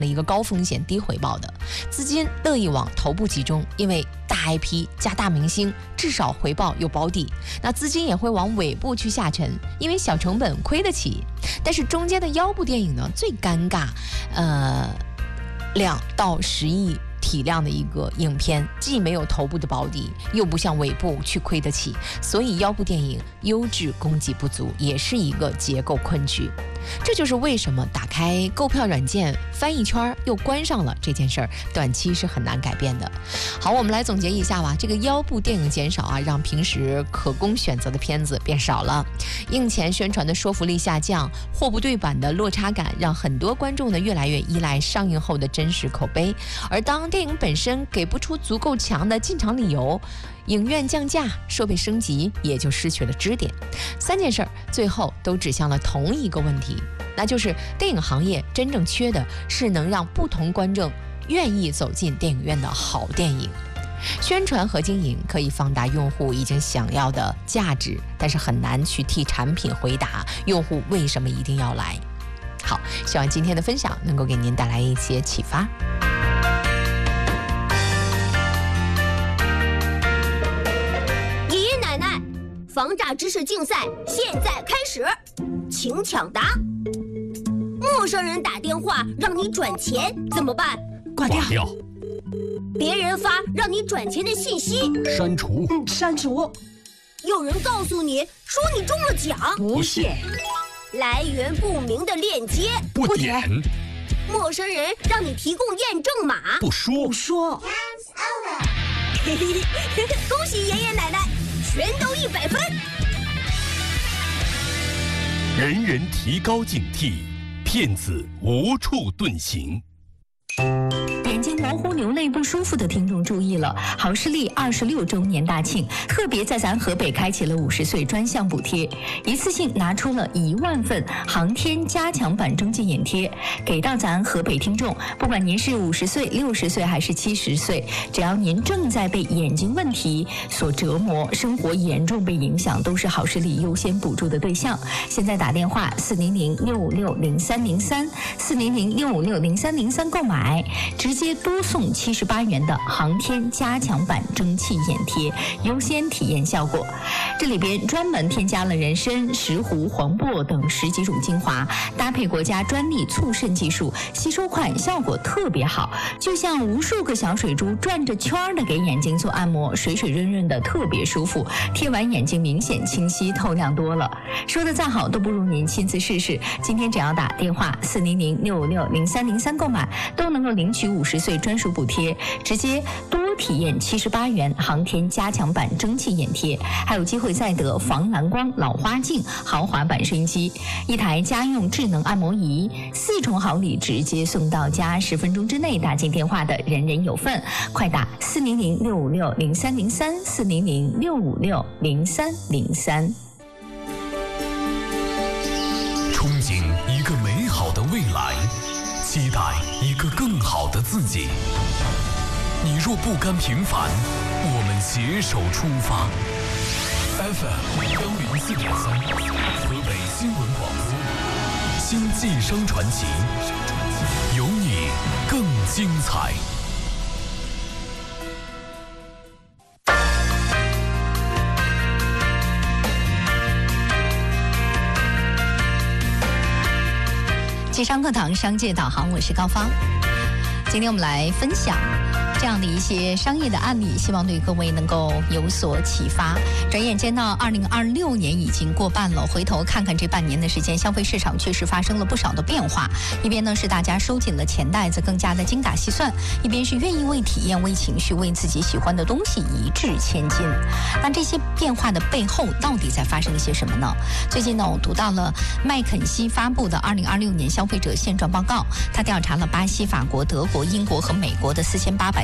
了一个高风险低回报的，资金乐意往头部集中，因为大 IP 加大明星，至少回报有保底。那资金也会往尾部去下沉，因为小成本亏得起。但是中间的腰部电影呢，最尴尬，2到10亿体量的一个影片，既没有头部的保底，又不像尾部去亏得起，所以腰部电影优质供给不足，也是一个结构困局。这就是为什么打开购票软件翻一圈又关上了这件事儿，短期是很难改变的。好，我们来总结一下吧。这个腰部电影减少啊，让平时可供选择的片子变少了，映前宣传的说服力下降，货不对版的落差感，让很多观众呢越来越依赖上映后的真实口碑。而当电影本身给不出足够强的进场理由，影院降价，设备升级，也就失去了支点。3件事儿最后都指向了同一个问题，那就是电影行业真正缺的是能让不同观众愿意走进电影院的好电影。宣传和经营可以放大用户已经想要的价值，但是很难去替产品回答用户为什么一定要来。好，希望今天的分享能够给您带来一些启发。 防诈知识竞赛现在开始，请抢答。陌生人打电话让你转钱怎么办？ 挂掉。 别人发让你转钱的信息， 删除。 删除。 有人告诉你说你中了奖， 不信。 来源不明的链接， 不点。 陌生人让你提供验证码， 不说。 恭喜爷爷奶奶，全都100分。 人人提高警惕，骗子无处遁形。 眼睛模糊、流泪不舒服的听众注意了，好视力26周年大庆，特别在咱河北开启了50岁专项补贴，一次性拿出了1万份航天加强版征集眼贴，给到咱河北听众。不管您是50岁、60岁还是70岁，只要您正在被眼睛问题所折磨，生活严重被影响，都是好视力优先补助的对象。现在打电话400-656-0303 400-656-0303购买，直接多送78元的航天加强版蒸汽眼贴，优先体验效果。这里边专门添加了人参、石斛、黄柏等10几种精华，搭配国家专利促渗技术，吸收快，效果特别好，就像无数个小水珠转着圈的给眼睛做按摩，水水润润的，特别舒服。贴完眼睛明显清晰透亮多了，说的再好都不如您亲自试试。今天只要打电话400-656-0303购买，都能够领取50岁专属补贴，直接多体验78元航天加强版蒸汽眼贴，还有机会再得防蓝光老花镜豪华版收音机，一台家用智能按摩仪，4重好礼直接送到家，10分钟之内打进电话的人人有份，快打400-656-0303 400-656-0303。 憧憬一个美好的未来，期待一个更好的自己。你若不甘平凡，我们携手出发。FM 104.3，河北新闻广播，星际声传奇，有你更精彩。 汽商课堂商界导航，我是高芳。今天我们来分享这样的一些商业的案例，希望对各位能够有所启发。转眼间到2026年已经过半了，回头看看这半年的时间，消费市场确实发生了不少的变化。一边呢是大家收紧了钱袋子，更加的精打细算；一边是愿意为体验、为情绪、为自己喜欢的东西一掷千金。那这些变化的背后，到底在发生一些什么呢？最近呢，我读到了麦肯锡发布的2026年消费者现状报告，它调查了巴西、法国、德国、英国和美国的4860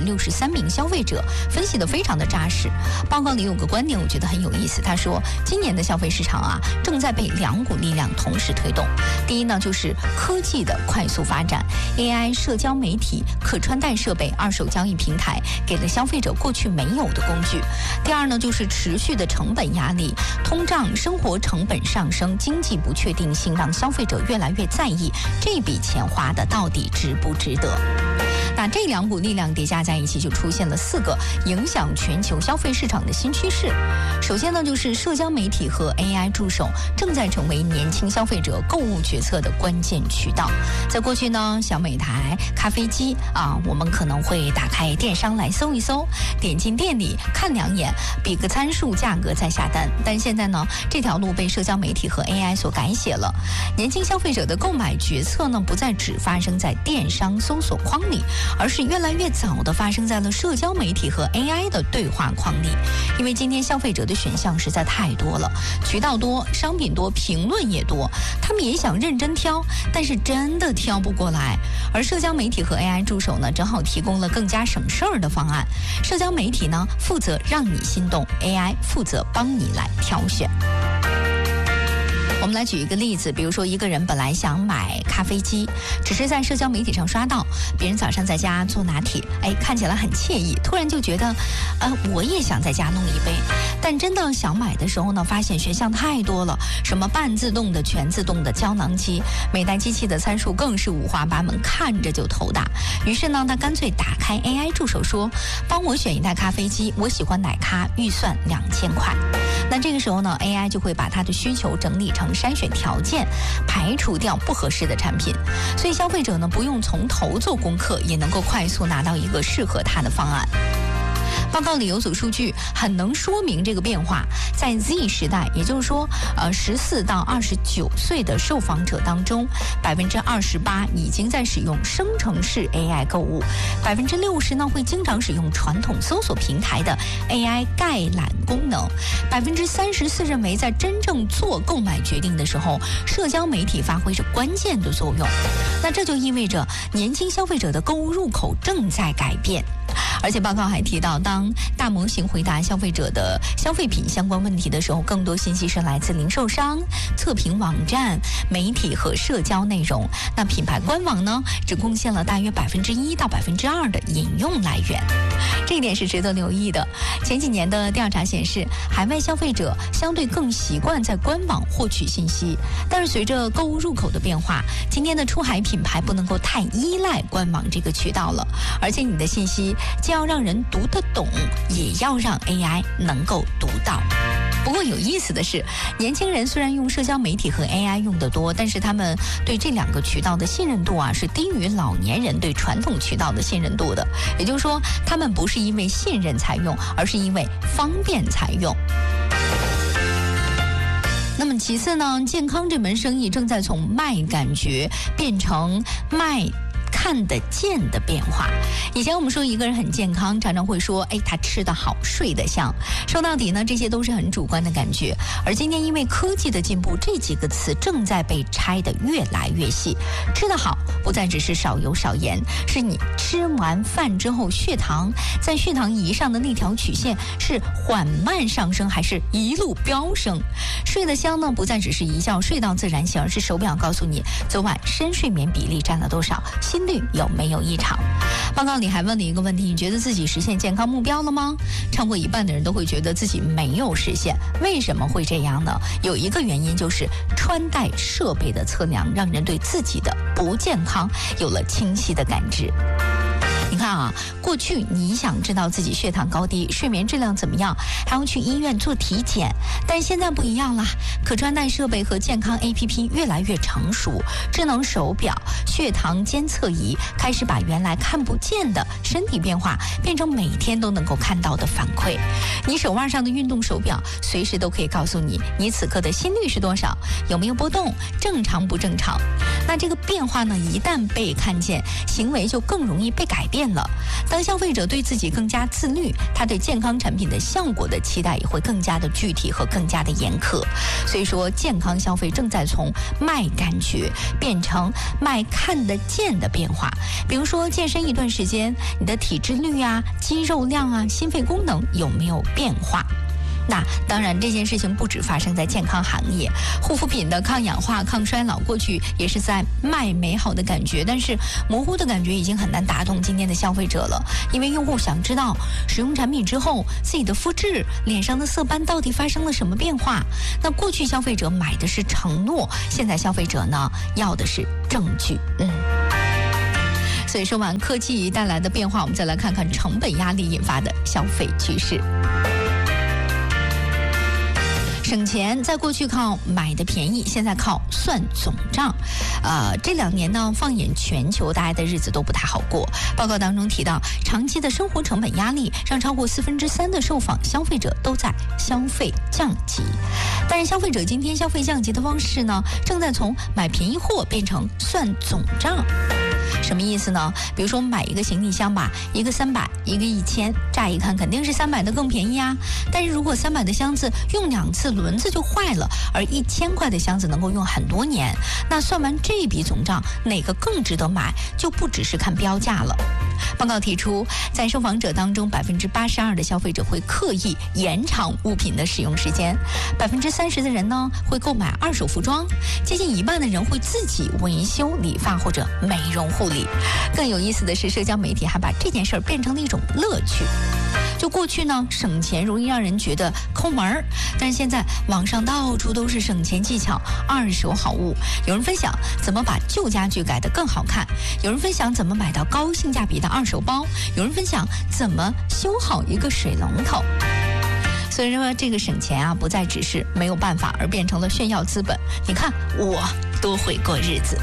663名消费者，分析得非常的扎实。报告里有个观点，我觉得很有意思。他说，今年的消费市场啊，正在被2股力量同时推动。第一呢，就是科技的快速发展 ，AI、社交媒体、可穿戴设备、二手交易平台，给了消费者过去没有的工具。第二呢，就是持续的成本压力，通胀、生活成本上升、经济不确定性，让消费者越来越在意这笔钱花的到底值不值得。那这2股力量叠加在一起，就出现了4个影响全球消费市场的新趋势。首先呢，就是社交媒体和 AI 助手正在成为年轻消费者购物决策的关键渠道。在过去呢，小每台咖啡机我们可能会打开电商来搜一搜，点进店里看2眼，比个参数，价格再下单。但现在呢，这条路被社交媒体和 AI 所改写了。年轻消费者的购买决策呢，不再只发生在电商搜索框里，而是越来越早的发生在了社交媒体和 AI 的对话框里。因为今天消费者的选项实在太多了，渠道多，商品多，评论也多，他们也想认真挑，但是真的挑不过来。而社交媒体和 AI 助手呢，正好提供了更加省事儿的方案。社交媒体呢，负责让你心动， AI 负责帮你来挑选。我们来举一个例子，比如说一个人本来想买咖啡机，只是在社交媒体上刷到别人早上在家做拿铁，看起来很惬意，突然就觉得我也想在家弄一杯。但真的想买的时候呢，发现选项太多了，什么半自动的、全自动的、胶囊机，每台机器的参数更是五花八门，看着就头大。于是呢，他干脆打开 AI 助手说，帮我选一台咖啡机，我喜欢奶咖，预算2000块。那这个时候呢， AI 就会把他的需求整理成筛选条件，排除掉不合适的产品，所以消费者呢，不用从头做功课，也能够快速拿到一个适合他的方案。报告里有组数据很能说明这个变化。在 Z 时代，也就是说14到29岁的受访者当中，28%已经在使用生成式 AI 购物，60%呢会经常使用传统搜索平台的 AI 概览功能，34%认为在真正做购买决定的时候，社交媒体发挥着关键的作用。那这就意味着年轻消费者的购物入口正在改变。而且报告还提到，当大模型回答消费者的消费品相关问题的时候，更多信息是来自零售商、测评网站、媒体和社交内容。那品牌官网呢，只贡献了大约1%到2%的引用来源。这一点是值得留意的。前几年的调查显示，海外消费者相对更习惯在官网获取信息，但是随着购物入口的变化，今天的出海品牌不能够太依赖官网这个渠道了，而且你的信息既要让人读得懂，也要让 AI 能够读到。不过有意思的是，年轻人虽然用社交媒体和 AI 用得多，但是他们对这2个渠道的信任度是低于老年人对传统渠道的信任度的。也就是说，他们不是因为信任才用，而是因为方便才用。那么其次呢，健康这门生意正在从卖感觉变成卖看得见的变化。以前我们说一个人很健康，常常会说他吃得好，睡得香。说到底呢，这些都是很主观的感觉。而今天因为科技的进步，这几个词正在被拆得越来越细。吃得好不再只是少油少盐，是你吃完饭之后血糖在血糖仪上的那条曲线是缓慢上升还是一路飙升。睡得香呢，不再只是一觉睡到自然醒，而是手表告诉你昨晚深睡眠比例占了多少，心率有没有异常。报告里还问了一个问题，你觉得自己实现健康目标了吗？超过1半的人都会觉得自己没有实现。为什么会这样呢？有一个原因就是穿戴设备的测量让人对自己的不健康有了清晰的感知。你看过去你想知道自己血糖高低、睡眠质量怎么样，还要去医院做体检，但现在不一样了，可穿戴设备和健康 APP 越来越成熟，智能手表、血糖监测仪开始把原来看不见的身体变化变成每天都能够看到的反馈。你手腕上的运动手表随时都可以告诉你，你此刻的心率是多少，有没有波动，正常不正常。那这个变化呢，一旦被看见，行为就更容易被改变。 变了。当消费者对自己更加自律，他对健康产品的效果的期待也会更加的具体和更加的严苛。所以说，健康消费正在从卖感觉变成卖看得见的变化。比如说，健身一段时间，你的体脂率啊、肌肉量啊、心肺功能有没有变化？那当然，这件事情不只发生在健康行业，护肤品的抗氧化、抗衰老，过去也是在卖美好的感觉，但是模糊的感觉已经很难打动今天的消费者了，因为用户想知道使用产品之后自己的肤质、脸上的色斑到底发生了什么变化。那过去消费者买的是承诺，现在消费者呢要的是证据。所以说完科技带来的变化，我们再来看看成本压力引发的消费趋势。省钱在过去靠买的便宜，现在靠算总账。这2年呢，放眼全球，大家的日子都不太好过。报告当中提到，长期的生活成本压力让超过3%的受访消费者都在消费降级。但是消费者今天消费降级的方式呢，正在从买便宜货变成算总账。什么意思呢？比如说我们买一个行李箱吧，一个300，一个1000，乍一看肯定是300的更便宜啊。但是如果300的箱子用2次轮子就坏了，而1000块的箱子能够用很多年，那算完这笔总账，哪个更值得买，就不只是看标价了。报告提出，在受访者当中，82%的消费者会刻意延长物品的使用时间，30%的人呢会购买2手服装，接近1半的人会自己维修理发或者美容护理。更有意思的是，社交媒体还把这件事儿变成了一种乐趣。就过去呢，省钱容易让人觉得抠门儿，但是现在网上到处都是省钱技巧、2手好物。有人分享怎么把旧家具改得更好看，有人分享怎么买到高性价比的2手包，有人分享怎么修好一个水龙头。所以说，这个省钱啊，不再只是没有办法，而变成了炫耀资本。你看我多会过日子。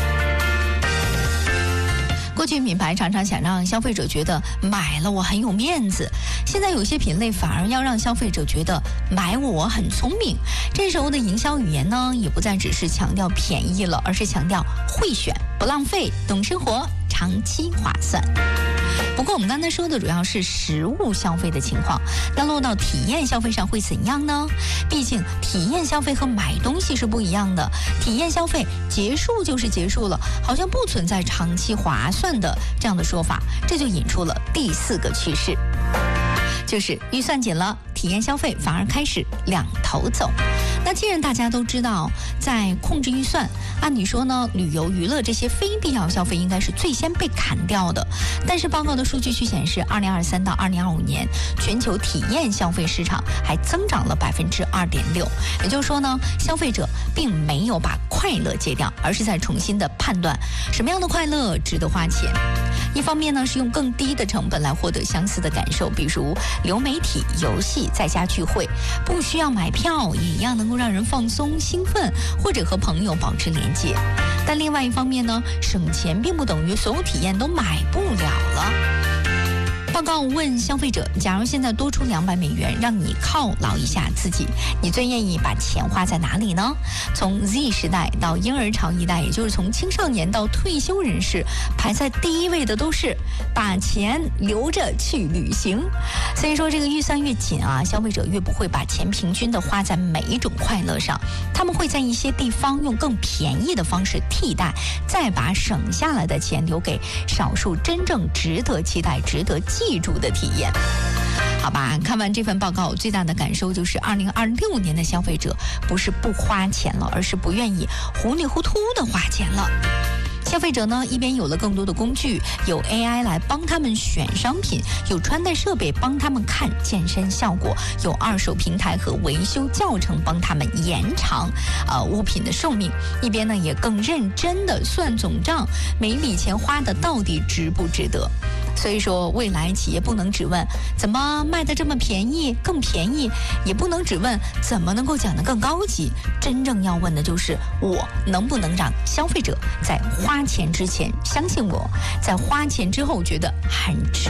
过去品牌常常想让消费者觉得买了我很有面子，现在有些品类反而要让消费者觉得买我很聪明。这时候的营销语言呢，也不再只是强调便宜了，而是强调会选、不浪费、懂生活、长期划算。不过我们刚才说的主要是实物消费的情况，那落到体验消费上会怎样呢？毕竟体验消费和买东西是不一样的，体验消费结束就是结束了，好像不存在长期划算的这样的说法，这就引出了第4个趋势，就是预算紧了，体验消费反而开始两头走。那既然大家都知道在控制预算，按理说呢，旅游娱乐这些非必要消费应该是最先被砍掉的。但是报告的数据去显示，2023到2025年全球体验消费市场还增长了2.6%。也就是说呢，消费者并没有把快乐戒掉，而是在重新的判断什么样的快乐值得花钱。一方面呢，是用更低的成本来获得相似的感受，比如流媒体、游戏、在家聚会，不需要买票，也一样能够让人放松、兴奋，或者和朋友保持连接。但另外一方面呢，省钱并不等于所有体验都买不了了。报告问消费者，假如现在多出200美元，让你犒劳一下自己，你最愿意把钱花在哪里呢？从 Z 时代到婴儿潮一代，也就是从青少年到退休人士，排在第一位的都是把钱留着去旅行。所以说，这个预算越紧啊，消费者越不会把钱平均的花在每一种快乐上，他们会在一些地方用更便宜的方式替代，再把省下来的钱留给少数真正值得期待、值得记住的体验。好吧，看完这份报告，最大的感受就是2026年的消费者不是不花钱了，而是不愿意糊里糊涂的花钱了。消费者呢，一边有了更多的工具，有 AI 来帮他们选商品，有穿戴设备帮他们看健身效果，有2手平台和维修教程帮他们延长物品的寿命，一边呢也更认真的算总账，每一笔钱花的到底值不值得。所以说，未来企业不能只问怎么卖得这么便宜更便宜，也不能只问怎么能够讲得更高级，真正要问的就是我能不能让消费者在花钱之前相信我，在花钱之后觉得很值。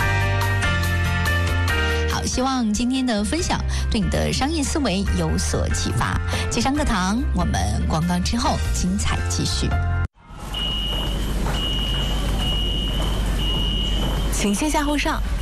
好，希望今天的分享对你的商业思维有所启发。接上课堂，我们广告之后精彩继续。 请先下后上，